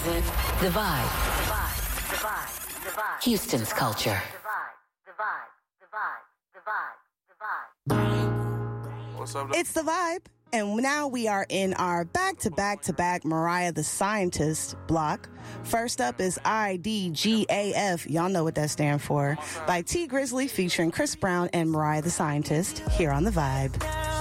The Vibe. Houston's culture. What's up? It's The Vibe. And now we are in our back-to-back Mariah the Scientist block. First up is IDGAF. Y'all know what that stands for. By T Grizzly featuring Chris Brown and Mariah the Scientist here on The Vibe.